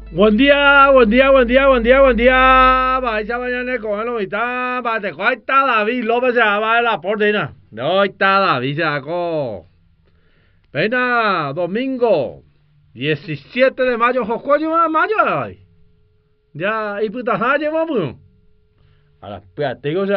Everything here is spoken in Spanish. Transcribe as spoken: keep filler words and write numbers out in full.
Buen día, buen día, buen día, buen día, buen día. Vais a mañana con el mitad. Va, te ahí está David López, se va a la portina. Ahí está David, se sacó. Pena, domingo, diecisiete de mayo, jocoyo de mayo. Ya, y puta, ya llevamos. Ahora, espérate, o sea.